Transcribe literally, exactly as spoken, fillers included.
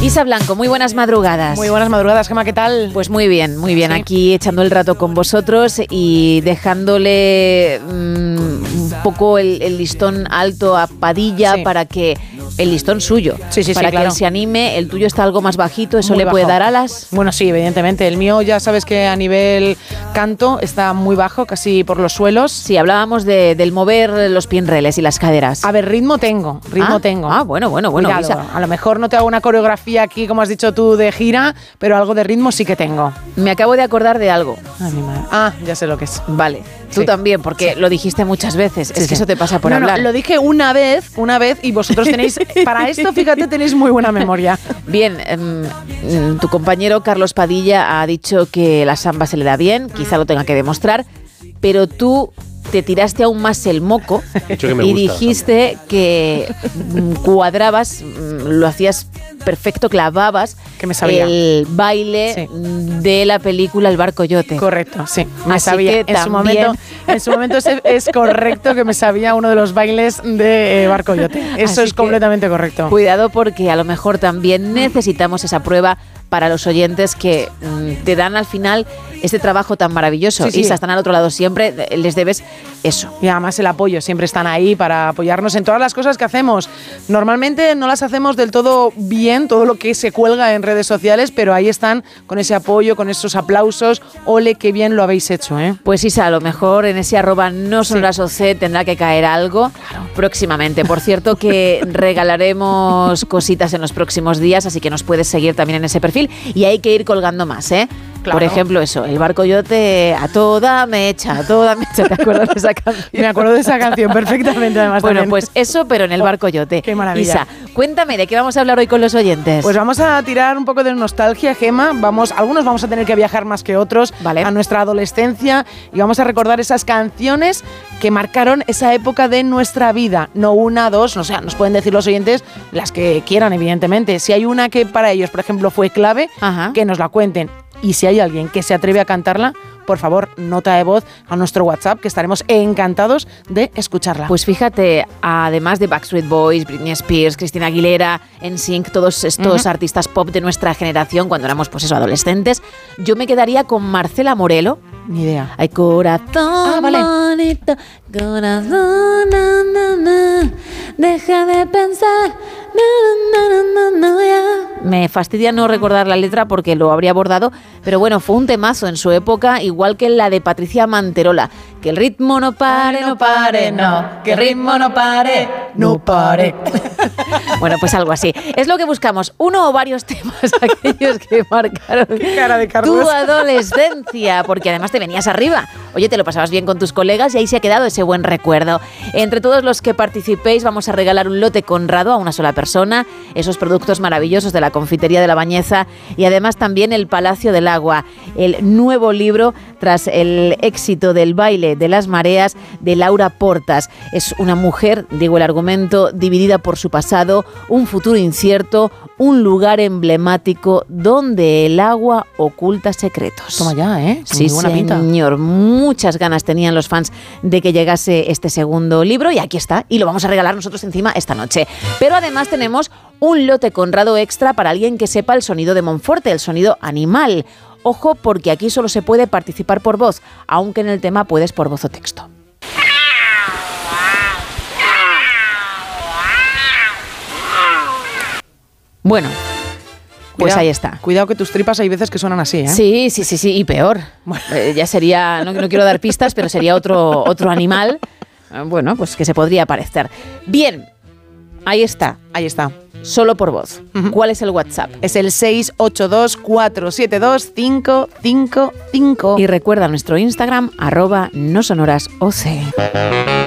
Isa Blanco, muy buenas madrugadas. Muy buenas madrugadas, Gemma, ¿qué tal? Pues muy bien, muy bien. ¿Sí? Aquí echando el rato con vosotros y dejándole mmm, un poco el, el listón alto a Padilla, sí, para que... El listón suyo, sí, sí, para sí, que claro. él se anime. El tuyo está algo más bajito, ¿eso muy le bajo. puede dar alas? Bueno, sí, evidentemente. El mío ya sabes que a nivel canto está muy bajo, casi por los suelos. Sí, hablábamos de, del mover los pinreles y las caderas. A ver, ritmo tengo, ritmo ah, tengo. Ah, bueno, bueno, bueno. Cuidado, a lo mejor no te hago una coreografía aquí, como has dicho tú, de gira, pero algo de ritmo sí que tengo. Me acabo de acordar de algo. Ay, mi madre. Ah, ya sé lo que es. Vale. Tú sí. también, porque sí. lo dijiste muchas veces. Sí, es que sí. eso te pasa por no, hablar. No, lo dije una vez, una vez, y vosotros tenéis, para esto, fíjate, tenéis muy buena memoria. Bien, um, tu compañero Carlos Padilla ha dicho que la samba se le da bien, quizá lo tenga que demostrar, pero tú te tiraste aún más el moco y dijiste que cuadrabas, lo hacías perfecto, clavabas que me sabía. el baile sí. de la película El Bar Coyote. Correcto, sí, me Así sabía. Que en, también... su momento, en su momento es, es correcto que me sabía uno de los bailes de eh, Bar Coyote. Eso Así es completamente correcto. Cuidado, porque a lo mejor también necesitamos esa prueba para los oyentes que mm, te dan al final este trabajo tan maravilloso. Sí, sí. Isa, están al otro lado siempre, les debes eso. Y además el apoyo, siempre están ahí para apoyarnos en todas las cosas que hacemos. Normalmente no las hacemos del todo bien, todo lo que se cuelga en redes sociales, pero ahí están con ese apoyo, con esos aplausos. Ole, qué bien lo habéis hecho, ¿eh? Pues Isa, a lo mejor en ese arroba no son las O C tendrá que caer algo claro. próximamente. Por cierto que regalaremos cositas en los próximos días, así que nos puedes seguir también en ese perfil y hay que ir colgando más, ¿eh? Claro. Por ejemplo, eso, El Bar Coyote a toda mecha, a toda mecha. ¿Te acuerdas de esa canción? Me acuerdo de esa canción perfectamente, además. Bueno, también. Pues eso, pero en El Bar Coyote. Qué maravilla. Isa, cuéntame, ¿de qué vamos a hablar hoy con los oyentes? Pues vamos a tirar un poco de nostalgia, Gemma. Vamos, algunos vamos a tener que viajar más que otros vale. a nuestra adolescencia y vamos a recordar esas canciones que marcaron esa época de nuestra vida. No una, dos, o sea, nos pueden decir los oyentes las que quieran, evidentemente. Si hay una que para ellos, por ejemplo, fue clave, Ajá. que nos la cuenten. Y si hay alguien que se atreve a cantarla, por favor, nota de voz a nuestro WhatsApp, que estaremos encantados de escucharla. Pues fíjate, además de Backstreet Boys, Britney Spears, Christina Aguilera, N Sync, todos estos uh-huh. artistas pop de nuestra generación, cuando éramos, pues eso, adolescentes, yo me quedaría con Marcela Morelo. Ni idea. Hay corazón ah, vale. bonito, corazón, na, na, na, deja de pensar, na, na, na, na, na, ya. Me fastidia no recordar la letra porque lo habría abordado, pero bueno, fue un temazo en su época, igual que la de Patricia Manterola. Que el ritmo no pare, no pare, no, que el ritmo no pare, no pare. Bueno, pues algo así. Es lo que buscamos, uno o varios temas, aquellos que marcaron Qué cara de Carlos. tu adolescencia, porque además te venías arriba. Oye, te lo pasabas bien con tus colegas y ahí se ha quedado ese buen recuerdo. Entre todos los que participéis vamos a regalar un lote Conrado a una sola persona, esos productos maravillosos de la confitería de La Bañeza y además también el Palacio del Agua, el nuevo libro tras el éxito del baile de las mareas de Laura Portas. Es una mujer, digo el argumento, dividida por su pasado, un futuro incierto, un lugar emblemático donde el agua oculta secretos. Toma ya, ¿eh? Sí, muy buena pinta. Señor, muchas ganas tenían los fans de que llegase este segundo libro y aquí está, y lo vamos a regalar nosotros encima esta noche. Pero además tenemos un lote Conrado extra para alguien que sepa el sonido de Monforte, el sonido animal. Ojo, porque aquí solo se puede participar por voz, aunque en el tema puedes por voz o texto. Bueno, pues cuidado, ahí está. Cuidado que tus tripas hay veces que suenan así, ¿eh? Sí, sí, sí, sí, y peor. Bueno. Eh, ya sería, no, no quiero dar pistas, pero sería otro, otro animal, eh, bueno, pues que se podría parecer. Bien, ahí está. Ahí está. Solo por voz. Uh-huh. ¿Cuál es el WhatsApp? Es el seis ocho dos, cuatro siete dos, cinco cinco cinco. Y recuerda nuestro Instagram, arroba no sonoras O C.